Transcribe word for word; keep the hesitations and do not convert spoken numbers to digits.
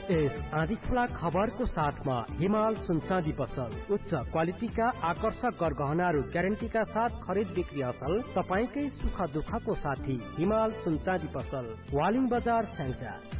यस आँधी खुला खबरको साथमा हिमाल सुनचाँदी पसल उच्च क्वालिटीका आकर्षक गरगहनाहरू ग्यारेन्टीका साथ खरिद बिक्री असल तपाईकै सुख दुःखको साथी हिमाल सुनचाँदी पसल वालिङ बजार स्याङ्जा।